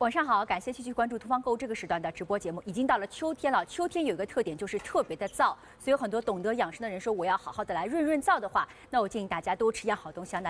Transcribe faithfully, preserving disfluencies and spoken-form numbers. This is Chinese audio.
晚上好，感谢继续关注《突方购物》这个时段的直播节目。已经到了秋天了，秋天有一个特点就是特别的燥，所以有很多懂得养生的人说，我要好好的来润润燥的话，那我建议大家多吃一样好东西啊。那